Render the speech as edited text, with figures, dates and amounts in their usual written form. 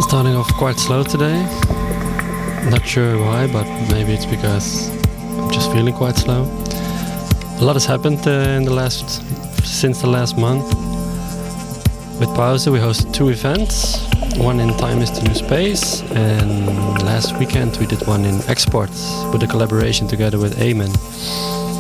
Starting off quite slow today. Not sure why, but maybe it's because I'm just feeling quite slow. A lot has happened since the last month. With Pause, we hosted 2 events. One in Time is the New Space, and last weekend we did one in Export with a collaboration together with Amen.